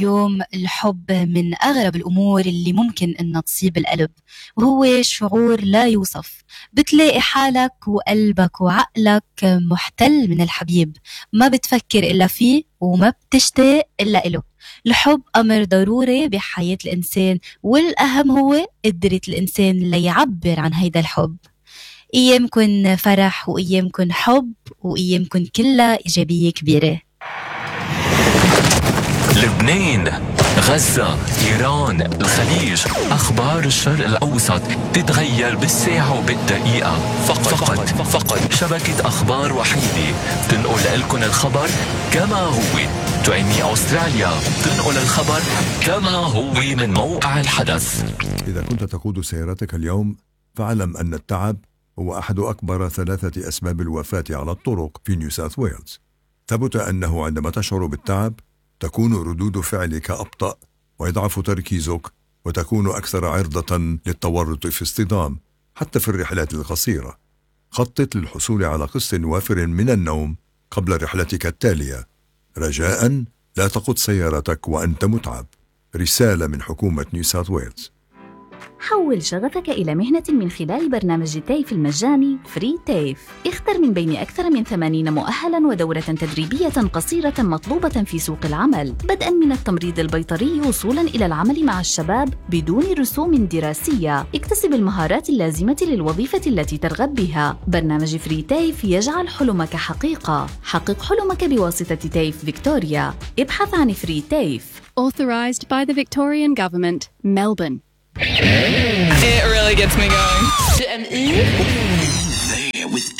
اليوم الحب من أغرب الأمور اللي ممكن إنها تصيب القلب، وهو شعور لا يوصف. بتلاقي حالك وقلبك وعقلك محتل من الحبيب، ما بتفكر إلا فيه وما بتشتاق إلا إله. الحب أمر ضروري بحياة الإنسان، والأهم هو قدرة الإنسان ليعبر عن هيدا الحب. أيامكن فرح وأيامكن حب وأيامكن كلها إيجابية كبيرة. لبنان، غزة، إيران، الخليج، أخبار الشرق الأوسط تتغير بالساعة وبالدقيقة. فقط شبكة أخبار وحيدة تنقل لكم الخبر كما هو. تعيني أستراليا تنقل الخبر كما هو من موقع الحدث. إذا كنت تقود سيارتك اليوم فاعلم أن التعب هو أحد أكبر 3 أسباب الوفاة على الطرق في نيو ساوث ويلز. ثبت أنه عندما تشعر بالتعب تكون ردود فعلك أبطأ ويضعف تركيزك وتكون أكثر عرضة للتورط في اصطدام حتى في الرحلات القصيرة. خطط للحصول على قسط وافر من النوم قبل رحلتك التالية. رجاء لا تقود سيارتك وأنت متعب. رسالة من حكومة نيو ساوث ويلز. حول شغفك إلى مهنة من خلال برنامج تيف المجاني فري تيف. اختر من بين أكثر من 80 مؤهلاً ودورة تدريبية قصيرة مطلوبة في سوق العمل، بدءاً من التمريض البيطري وصولاً إلى العمل مع الشباب بدون رسوم دراسية. اكتسب المهارات اللازمة للوظيفة التي ترغب بها. برنامج فري تيف يجعل حلمك حقيقة. حقق حلمك بواسطة تيف فيكتوريا. ابحث عن فري تيف. Authorised by the Victorian Government, Melbourne. It really gets me going. There with